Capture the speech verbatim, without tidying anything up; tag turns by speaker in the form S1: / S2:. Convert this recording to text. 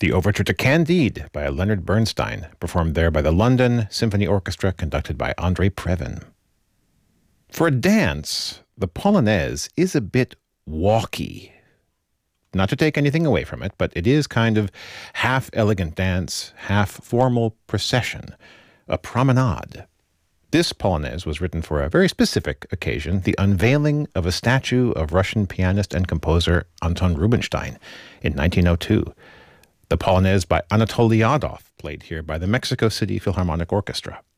S1: The Overture to Candide by Leonard Bernstein, performed there by the London Symphony Orchestra, conducted by André Previn. For a dance, the Polonaise is a bit walky. Not to take anything away from it, but it is kind of half elegant dance, half formal procession, a promenade. This Polonaise was written for a very specific occasion, the unveiling of a statue of Russian pianist and composer Anton Rubinstein in nineteen oh two. The Polonaise by Anatoly Yadov, played here by the Mexico City Philharmonic Orchestra.